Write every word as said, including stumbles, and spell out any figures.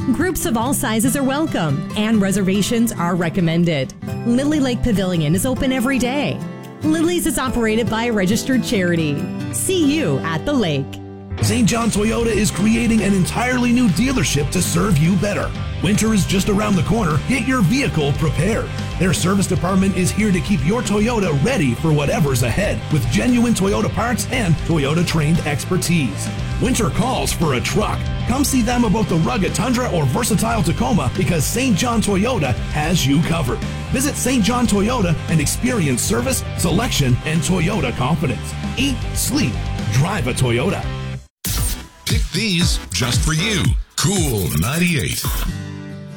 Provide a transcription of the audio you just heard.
Groups of all sizes are welcome, and reservations are recommended. Lily Lake Pavilion is open every day. Lily's is operated by a registered charity. See you at the lake. Saint John Toyota is creating an entirely new dealership to serve you better. Winter is just around the corner. Get your vehicle prepared. Their service department is here to keep your Toyota ready for whatever's ahead with genuine Toyota parts and Toyota-trained expertise. Winter calls for a truck. Come see them about the rugged Tundra or versatile Tacoma because Saint John Toyota has you covered. Visit Saint John Toyota and experience service, selection, and Toyota confidence. Eat, sleep, drive a Toyota. Pick these just for you. Cool ninety-eight.